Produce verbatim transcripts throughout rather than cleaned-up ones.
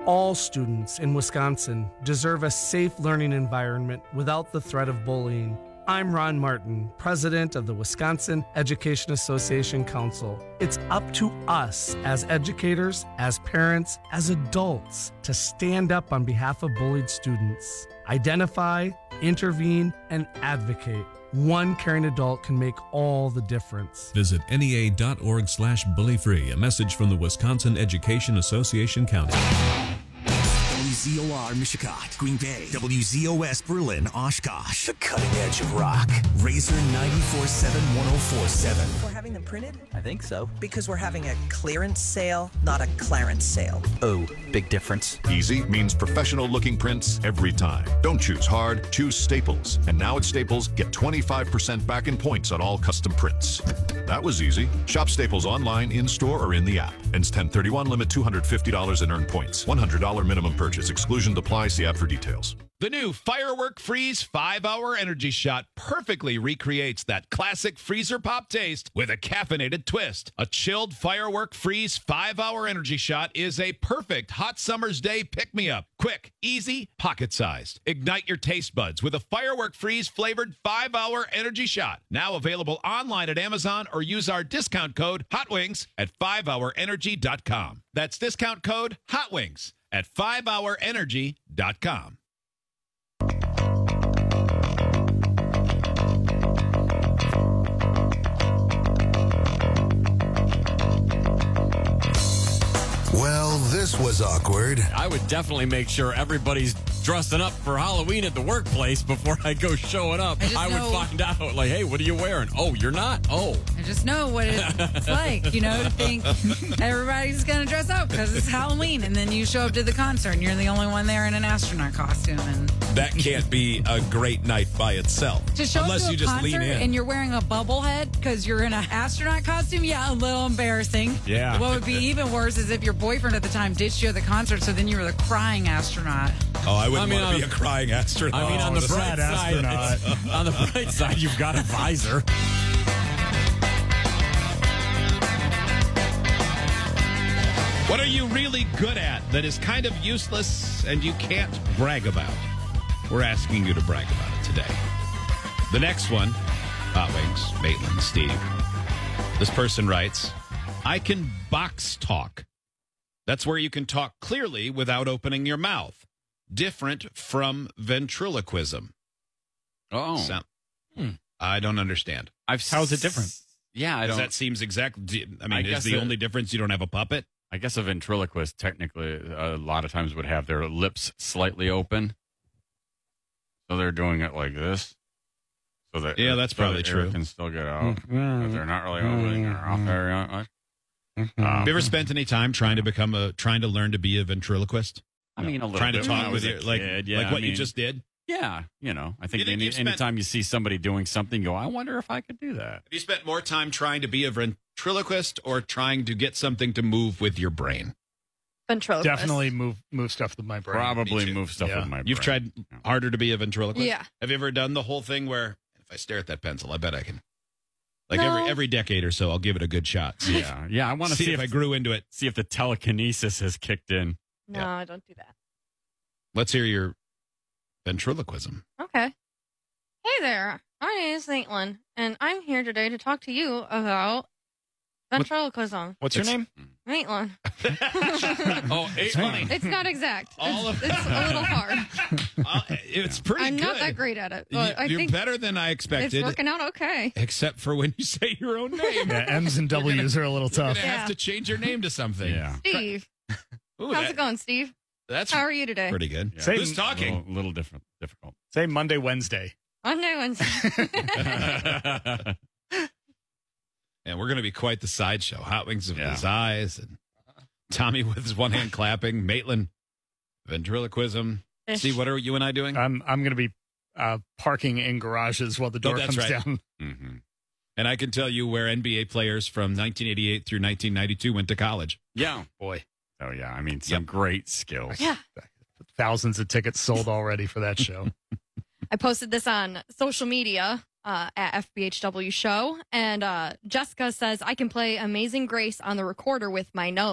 All students in Wisconsin deserve a safe learning environment without the threat of bullying. I'm Ron Martin, president of the Wisconsin Education Association Council. It's up to us as educators, as parents, as adults to stand up on behalf of bullied students. Identify, intervene, and advocate. One caring adult can make all the difference. Visit N E A dot org slash bully free. A message from the Wisconsin Education Association Council. W Z O R Mishicot, Green Bay. W Z O S Berlin, Oshkosh. The cutting edge of rock. Razor ninety-four point seven, one oh four point seven. We're having them printed? I think so. Because we're having a clearance sale, not a clarence sale. Oh, big difference. Easy means professional-looking prints every time. Don't choose hard, choose Staples. And now at Staples, get twenty-five percent back in points on all custom prints. That was easy. Shop Staples online, in-store, or in the app. Ends ten thirty-one, limit two hundred fifty dollars in earned points. one hundred dollars minimum purchase. Exclusion applies. See app for details. The new Firework Freeze five hour Energy Shot perfectly recreates that classic freezer pop taste with a caffeinated twist. A chilled Firework Freeze five hour Energy Shot is a perfect hot summer's day pick-me-up. Quick, easy, pocket-sized. Ignite your taste buds with a Firework Freeze flavored five hour Energy Shot. Now available online at Amazon or use our discount code HOTWINGS at five hour energy dot com. That's discount code HOTWINGS at five hour energy dot com. Well, this was awkward. I would definitely make sure everybody's dressing up for Halloween at the workplace before I go showing up. I, I would know, find out, like, hey, what are you wearing? Oh, you're not? Oh. I just know what it's like, you know, to think everybody's going to dress up because it's Halloween. And then you show up to the concert and you're the only one there in an astronaut costume. And that can't be a great night by itself. To show unless up to you a just concert lean in. and you're wearing a bubble head because you're in an astronaut costume, yeah, a little embarrassing. Yeah. What would be even worse is if your boyfriend at the time ditched you at the concert, so then you were the crying astronaut. Oh, I wouldn't I mean, want to be on- a crying astronaut. I mean, on the bright side, on the bright side, you've got a visor. What are you really good at that is kind of useless and you can't brag about? We're asking you to brag about it today. The next one, Hot Wings, Maitland, Steve. This person writes, I can box talk. That's where you can talk clearly without opening your mouth. Different from ventriloquism. Oh. So, hmm. I don't understand. I've How's it different? Yeah, I don't. That seems exactly. I mean, I is guess the it- only difference you don't have a puppet? I guess a ventriloquist technically a lot of times would have their lips slightly open. So they're doing it like this. So that Yeah, that's so probably the air true. can still get out. But they're not really opening their mouth very much. Um, Have you ever spent any time trying to become a, trying to learn to be a ventriloquist? I mean, a little Trying to bit when I talk was with a you, like, kid, yeah, like what I you mean, just did? Yeah, you know, I think, You think any, you've spent- anytime you see somebody doing something, go, I wonder if I could do that. Have you spent more time trying to be a ventriloquist or trying to get something to move with your brain? Ventriloquist. Definitely move move stuff with my brain. Probably Me too. move stuff Yeah. with my You've brain. tried harder to be a ventriloquist? Yeah. Have you ever done the whole thing where if I stare at that pencil, I bet I can. Like No. every every decade or so, I'll give it a good shot. See, Yeah, yeah. I want to see, see, if, if, I grew into it. see if the telekinesis has kicked in. No, Yeah. I don't do that. Let's hear your ventriloquism. Okay. Hey there. My name is Maitland, and I'm here today to talk to you about ventriloquism. What's your It's- name? Maitland. Oh, it's funny. It's not exact. All It's, of- it's a little hard. Uh, it's pretty I'm good. not that great at it, but You- I You're think better than I it's expected, working out okay. except for when you say your own name. Yeah, M's and W's are a little You're tough. gonna have Yeah. to change your name to something. Yeah. Steve, Ooh, how's that- it going, Steve? That's How are you today? pretty good. Yeah. Say- Who's talking? A little, little different, difficult. Say Monday, Wednesday. I'm doing. And we're going to be quite the sideshow. Hot Wings with Yeah. his eyes, and Tommy with his one hand clapping, Maitland, ventriloquism. Ish. Steve, what are you and I doing? I'm I'm going to be uh, parking in garages while the door Oh, that's comes right. down. hmm And I can tell you where N B A players from nineteen eighty-eight through nineteen ninety-two went to college. Yeah. Boy, Oh, yeah. I mean, some Yep. great skills. Yeah. thousands of tickets sold already for that show. I posted this on social media uh, at F B H W Show, and uh, Jessica says I can play Amazing Grace on the recorder with my nose.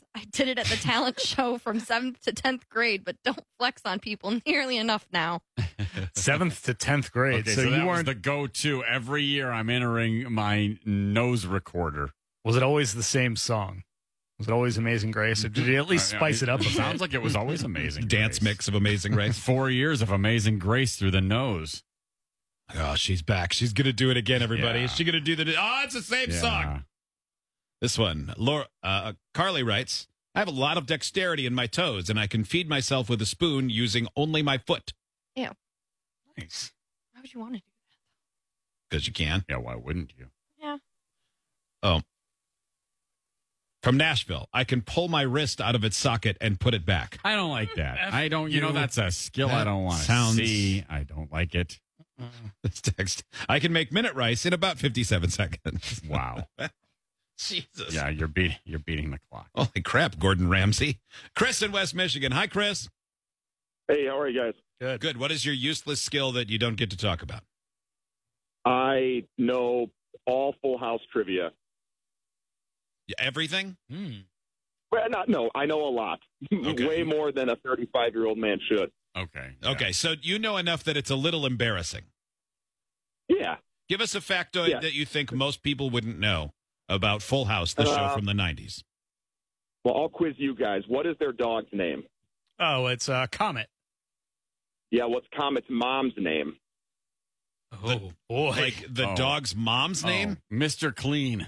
I did it at the talent show from seventh to tenth grade, but don't flex on people nearly enough now. Seventh to tenth grade. Okay, so, so, you that was weren't. the go-to. Every year I'm entering my nose recorder. Was it always the same song? Was it always Amazing Grace, or did you at least Uh, spice it up? A bit? Sounds like it was always Amazing Dance Grace. mix of Amazing Grace. Four years of Amazing Grace through the nose. Oh, she's back. She's going to do it again, everybody. Yeah. Is she going to do the... Oh, it's the same Yeah. song. This one, Laura, uh, Carly writes, I have a lot of dexterity in my toes, and I can feed myself with a spoon using only my foot. Ew. Nice. Why would you want to do Because you can. Yeah, why wouldn't you? that? Yeah. Oh. From Nashville, I can pull my wrist out of its socket and put it back. I don't like that. I don't, you know, you. that's a skill I That don't want to sounds- see. I don't like it. This text, I can make minute rice in about fifty-seven seconds. Wow. Jesus. Yeah, you're beating you're beating the clock. Holy crap, Gordon Ramsay. Chris in West Michigan. Hi, Chris. Hey, how are you guys? Good. Good. What is your useless skill that you don't get to talk about? I know all Full House trivia. Everything? Mm. Well, not no. I know a lot, Okay. way more than a thirty-five-year-old man should. Okay. yeah. Okay, so you know enough that it's a little embarrassing. Yeah. Give us a factoid Yeah. that you think most people wouldn't know about Full House, the show Uh, from the nineties. Well, I'll quiz you guys. What is their dog's name? Oh, it's uh, Comet. Yeah, what's Comet's mom's name? Oh boy! Like the Oh. dog's mom's name? Oh, Mister Clean.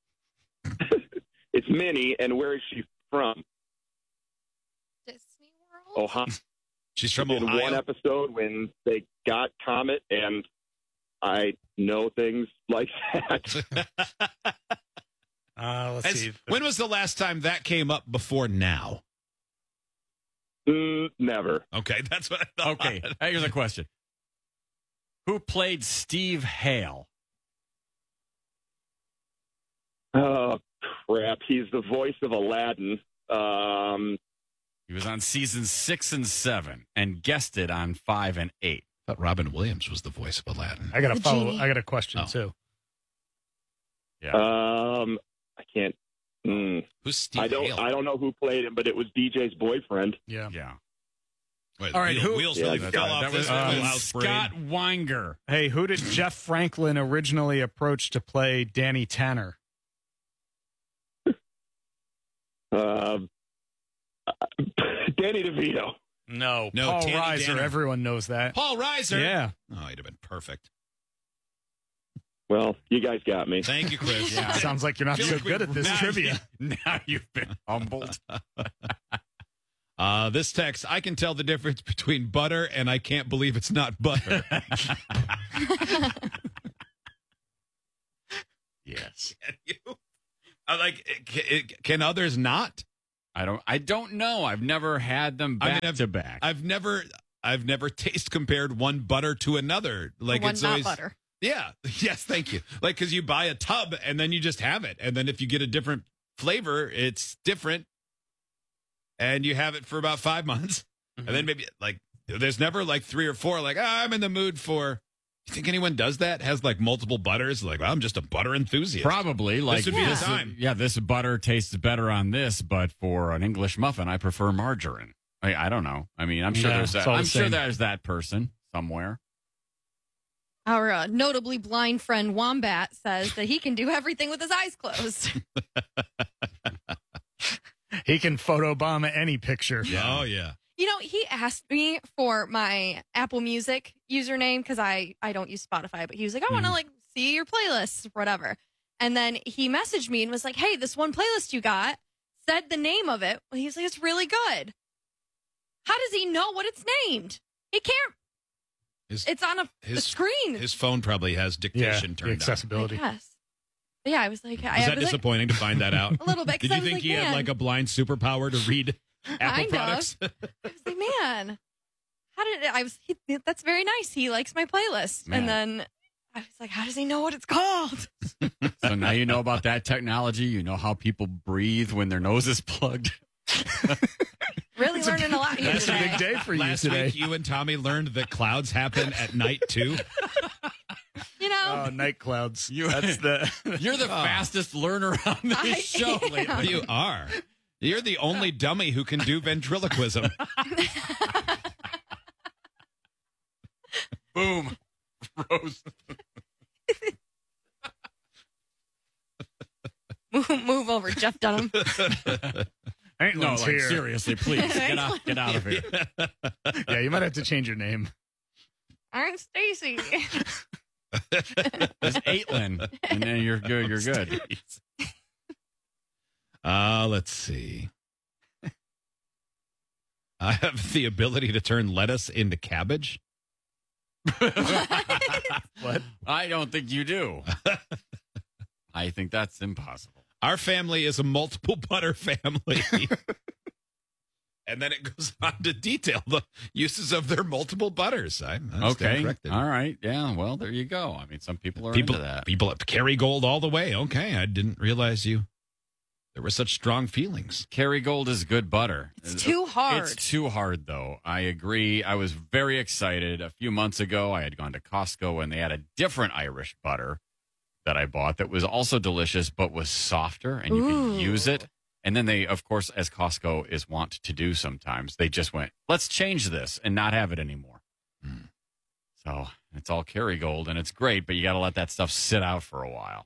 It's Minnie, and where is she from? Disney World? Ohio. She's from in Ohio. one episode when they got Comet, and I know things like that. Uh, let's Has- see. when was the last time that came up before now? mm, never. Okay, that's what I thought. Okay, here's a question. Who played Steve Hale? Oh crap! He's the voice of Aladdin. Um, He was on season six and seven and guested on five and eight. I thought Robin Williams was the voice of Aladdin. I got a The follow. genie. I got a question Oh. too. Yeah. um, I can't. Mm, Who's Steve I don't. Hale? I don't know who played him, but it was D J's boyfriend. Yeah. yeah. Wait, All right, wheel- who- wheels Yeah, really that's fell right. off That this was uh, Full House Scott brain. Weinger. Hey, who did Jeff Franklin originally approach to play Danny Tanner? Uh, Danny DeVito. No, No, Paul Tanny Reiser. Tanner. Everyone knows that. Paul Reiser. Yeah. Oh, he'd have been perfect. Well, you guys got me. Thank you, Chris. Yeah. Sounds like you're not Feel so like good we've- at this now- trivia. Now you've been humbled. Uh, this text, I can tell the difference between butter and I can't believe it's not butter. Yes. Can you? I like, can, can others not? I don't I don't know. I've never had them I mean, back I've- to back. I've never, I've never taste compared one butter to another. Like One it's not always butter. Yeah. Yes. Thank you. Like, because you buy a tub and then you just have it, and then if you get a different flavor, it's different, and you have it for about five months, and then maybe like there's never like three or four. Like, ah, I'm in the mood for. You think anyone does that? Has like multiple butters? Like, well, I'm just a butter enthusiast. Probably like would be the this time. yeah, this butter tastes better on this, but for an English muffin, I prefer margarine. I, I don't know. I mean, I'm sure Yeah, there's it's that. all the I'm sure same. there's that person somewhere. Our uh, notably blind friend Wombat says that he can do everything with his eyes closed. He can photobomb any picture. Oh yeah. You know, he asked me for my Apple Music username because I, I don't use Spotify, but he was like, I want to like see your playlists, whatever. And then he messaged me and was like, hey, this one playlist you got said the name of it. He was like, it's really good. How does he know what it's named? He can't. His, It's on a, a his- screen. his phone probably has Yeah, dictation the turned on. accessibility. Yes. But yeah, I was like, I Is that was like, disappointing to find that out? a little bit. 'cause Did I you was think like, he had man, like a blind superpower to read Apple Kind of. products? I was like, man, how did it, I was, he, that's very nice. He likes my playlist. Man. And then I was like, how does he know what it's called? So now you know about that technology. You know how people breathe when their nose is plugged. Really learning a lot here That's a today. big day for you Last today. week, you and Tommy learned that clouds happen at night too. You know, Oh, night clouds. You- That's the. You're the fastest learner on this I show am. lately. You are. You're the only dummy who can do ventriloquism. Boom. Rose. move, move over, Jeff Dunham. Ain't No, one's like, here. seriously, please get out, get out of here. Yeah, you might have to change your name. I'm Stacy. There's Aitlin, and then you're good. You're good. Uh, let's see. I have the ability to turn lettuce into cabbage. What? I don't think you do. I think that's impossible. Our family is a multiple butter family. And then it goes on to detail the uses of their multiple butters. I, I stand Okay. corrected. All right. Yeah. Well, there you go. I mean, some people are People, into that. people Kerrygold all the way. Okay, I didn't realize you. There were such strong feelings. Kerrygold is good butter. It's too hard. It's too hard, though. I agree. I was very excited. A few months ago, I had gone to Costco, and they had a different Irish butter that I bought that was also delicious, but was softer, and you Ooh. could use it. And then they, of course, as Costco is wont to do sometimes, they just went, let's change this and not have it anymore. Mm. So it's all Kerrygold, and it's great, but you got to let that stuff sit out for a while.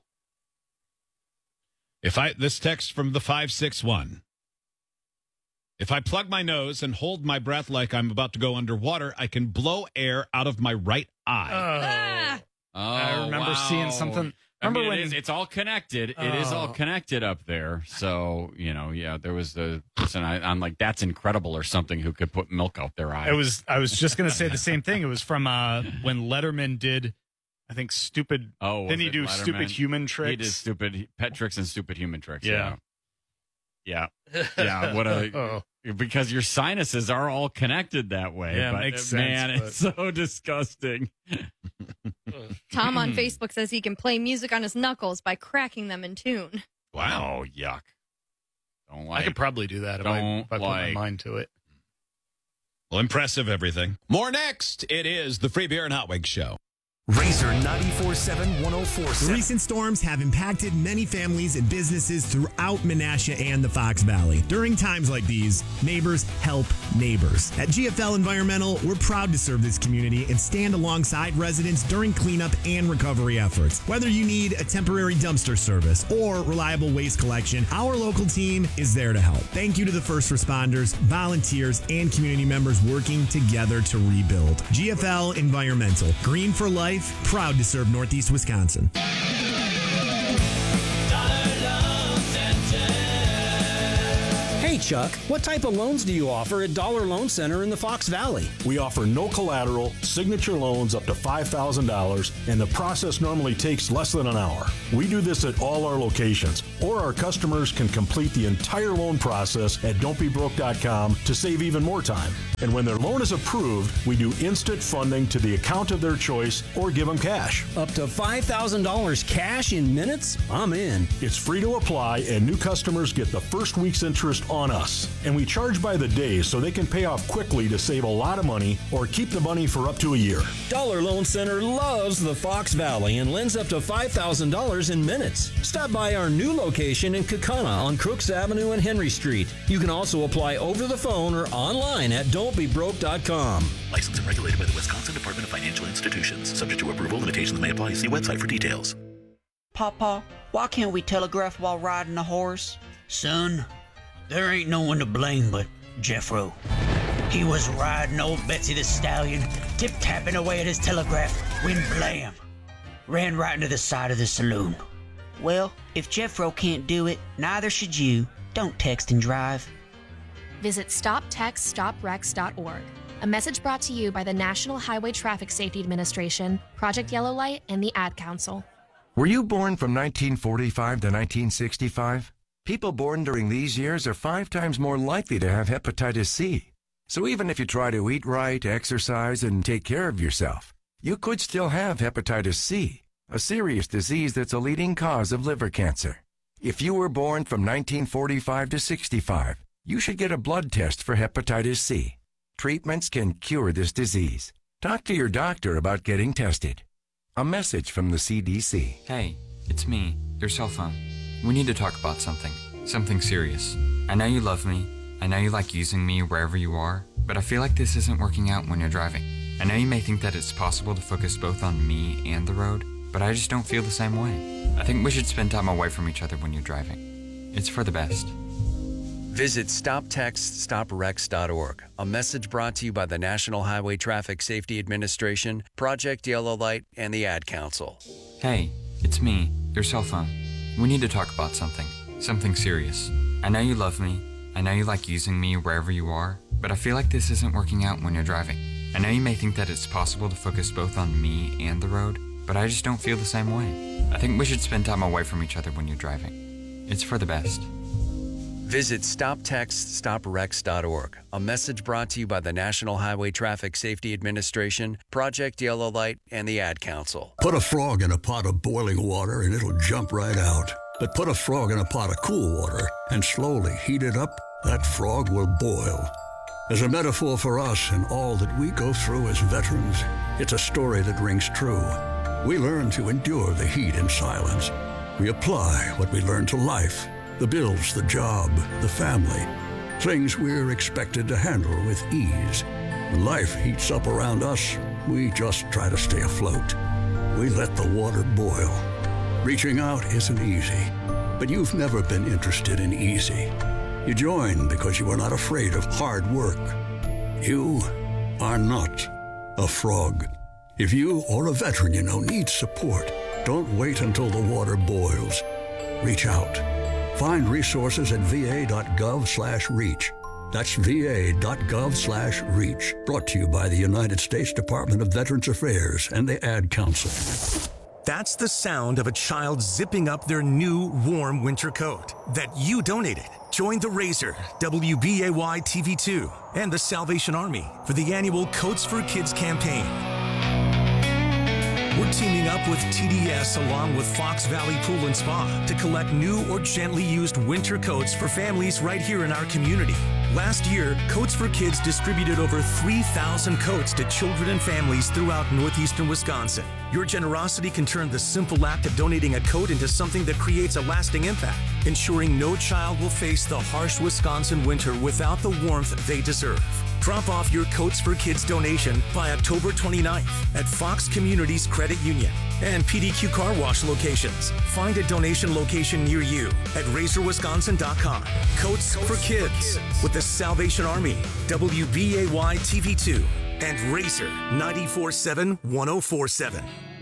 If I this text from the five six one. If I plug my nose and hold my breath like I'm about to go underwater, I can blow air out of my right eye. Ah. Oh, I remember wow. seeing something. I Remember mean, when it is, it's all connected. It is all Oh. connected up there. So, you know, yeah, there was a person I, I'm like, that's incredible or something who could put milk out their eye. It was. I was just going to say the same thing. It was from uh, when Letterman did, I think, stupid. Oh, was didn't he it do Letterman? stupid human tricks? He did stupid pet tricks and stupid human tricks. Yeah. Yeah. Yeah. Yeah. What a, Oh. because your sinuses are all connected that way. Yeah, but makes man, sense, it's so disgusting. Tom on Facebook says he can play music on his knuckles by cracking them in tune. Wow. Oh, yuck. Don't like I could probably do that if I, Don't if I put my like. mind to it. Well, impressive everything. More next. It is the Free Beer and Hot Wings Show. Razor ninety-four point seven, one oh four point seven. Recent storms have impacted many families and businesses throughout Menasha and the Fox Valley. During times like these, neighbors help neighbors. At G F L Environmental, we're proud to serve this community and stand alongside residents during cleanup and recovery efforts. Whether you need a temporary dumpster service or reliable waste collection, our local team is there to help. Thank you to the first responders, volunteers, and community members working together to rebuild. G F L Environmental, green for life. Proud to serve Northeast Wisconsin. Hey, Chuck, what type of loans do you offer at Dollar Loan Center in the Fox Valley? We offer no collateral, signature loans up to five thousand dollars, and the process normally takes less than an hour. We do this at all our locations, or our customers can complete the entire loan process at don't be broke dot com to save even more time. And when their loan is approved, we do instant funding to the account of their choice or give them cash. Up to five thousand dollars cash in minutes? I'm in. It's free to apply, and new customers get the first week's interest on us. And we charge by the day so they can pay off quickly to save a lot of money or keep the money for up to a year. Dollar Loan Center loves the Fox Valley and lends up to five thousand dollars in minutes. Stop by our new location in Kaukauna on Crooks Avenue and Henry Street. You can also apply over the phone or online at don't be broke dot com. Licensed and regulated by the Wisconsin Department of Financial Institutions. Subject to approval. Limitations may apply. See website for details. Papa, why can't we telegraph while riding a horse? Son, there ain't no one to blame but Jeffro. He was riding old Betsy the Stallion, tip-tapping away at his telegraph, when blam, ran right into the side of the saloon. Well, if Jeffro can't do it, neither should you. Don't text and drive. Visit stop text stop wrecks dot org. A message brought to you by the National Highway Traffic Safety Administration, Project Yellow Light, and the Ad Council. Were you born from nineteen forty-five to nineteen sixty-five? People born during these years are five times more likely to have hepatitis C. So even if you try to eat right, exercise, and take care of yourself, you could still have hepatitis C, a serious disease that's a leading cause of liver cancer. If you were born from nineteen forty-five to sixty-five, you should get a blood test for hepatitis C. Treatments can cure this disease. Talk to your doctor about getting tested. A message from the C D C. Hey, it's me, your cell phone. We need to talk about something. Something serious. I know you love me. I know you like using me wherever you are, but I feel like this isn't working out when you're driving. I know you may think that it's possible to focus both on me and the road, but I just don't feel the same way. I think we should spend time away from each other when you're driving. It's for the best. Visit stop text stop wrecks dot org. A message brought to you by the National Highway Traffic Safety Administration, Project Yellow Light, and the Ad Council. Hey, it's me, your cell phone. We need to talk about something. Something serious. I know you love me. I know you like using me wherever you are, but I feel like this isn't working out when you're driving. I know you may think that it's possible to focus both on me and the road, but I just don't feel the same way. I think we should spend time away from each other when you're driving. It's for the best. Visit stop text stop wrecks dot org. A message brought to you by the National Highway Traffic Safety Administration, Project Yellow Light, and the Ad Council. Put a frog in a pot of boiling water and it'll jump right out. But put a frog in a pot of cool water and slowly heat it up, that frog will boil. As a metaphor for us and all that we go through as veterans, it's a story that rings true. We learn to endure the heat in silence. We apply what we learn to life. The bills, the job, the family. Things we're expected to handle with ease. When life heats up around us, we just try to stay afloat. We let the water boil. Reaching out isn't easy, but you've never been interested in easy. You joined because you were not afraid of hard work. You are not a frog. If you or a veteran you know needs support, don't wait until the water boils. Reach out. Find resources at va.gov slash reach. That's va.gov slash reach. Brought to you by the United States Department of Veterans Affairs and the Ad Council. That's the sound of a child zipping up their new warm winter coat that you donated. Join the Razor, W B A Y T V two, and the Salvation Army for the annual Coats for Kids campaign. We're teaming up with T D S along with Fox Valley Pool and Spa to collect new or gently used winter coats for families right here in our community. Last year, Coats for Kids distributed over three thousand coats to children and families throughout northeastern Wisconsin. Your generosity can turn the simple act of donating a coat into something that creates a lasting impact, ensuring no child will face the harsh Wisconsin winter without the warmth they deserve. Drop off your Coats for Kids donation by October twenty-ninth at Fox Communities Credit Union and P D Q Car Wash locations. Find a donation location near you at razor wisconsin dot com. Coats for Kids with the Salvation Army, W B A Y T V two, and Razor ninety-four point seven, one oh four point seven.